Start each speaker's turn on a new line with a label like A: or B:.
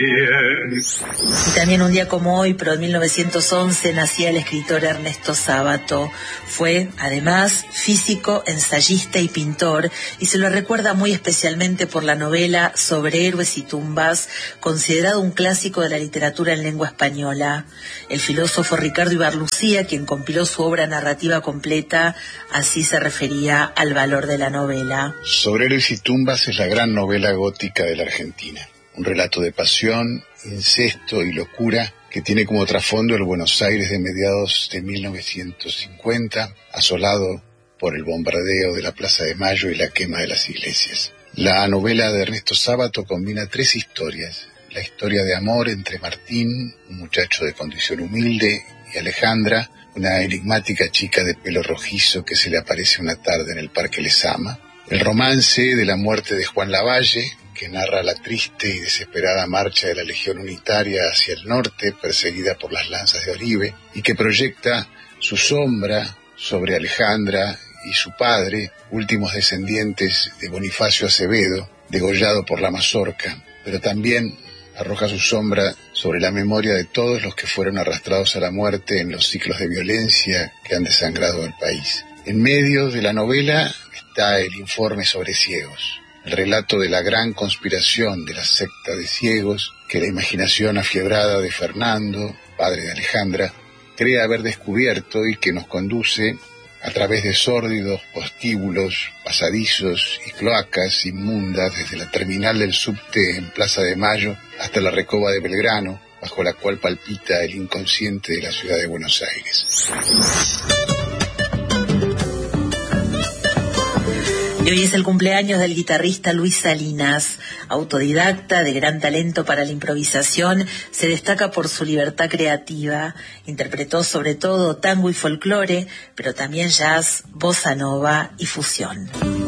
A: Y también un día como hoy, pero en 1911, nacía el escritor Ernesto Sábato. Fue, además, físico, ensayista y pintor, y se lo recuerda muy especialmente por la novela Sobre héroes y tumbas, considerado un clásico de la literatura en lengua española. El filósofo Ricardo Ibarlucía, quien compiló su obra narrativa completa, así se refería al valor de la novela.
B: Sobre héroes y tumbas es la gran novela gótica de la Argentina. Un relato de pasión, incesto y locura que tiene como trasfondo el Buenos Aires de mediados de 1950, asolado por el bombardeo de la Plaza de Mayo y la quema de las iglesias. La novela de Ernesto Sábato combina tres historias. La historia de amor entre Martín, un muchacho de condición humilde, y Alejandra, una enigmática chica de pelo rojizo que se le aparece una tarde en el Parque Lezama. El romance de la muerte de Juan Lavalle, que narra la triste y desesperada marcha de la Legión Unitaria hacia el norte, perseguida por las lanzas de Oribe, y que proyecta su sombra sobre Alejandra y su padre, últimos descendientes de Bonifacio Acevedo, degollado por la mazorca, pero también arroja su sombra sobre la memoria de todos los que fueron arrastrados a la muerte en los ciclos de violencia que han desangrado el país. En medio de la novela está el informe sobre ciegos, el relato de la gran conspiración de la secta de ciegos que la imaginación afiebrada de Fernando, padre de Alejandra, cree haber descubierto y que nos conduce a través de sórdidos prostíbulos, pasadizos y cloacas inmundas desde la terminal del subte en Plaza de Mayo hasta la Recoba de Belgrano, bajo la cual palpita el inconsciente de la ciudad de Buenos Aires.
A: Y hoy es el cumpleaños del guitarrista Luis Salinas. Autodidacta, de gran talento para la improvisación, se destaca por su libertad creativa. Interpretó sobre todo tango y folclore, pero también jazz, bossa nova y fusión.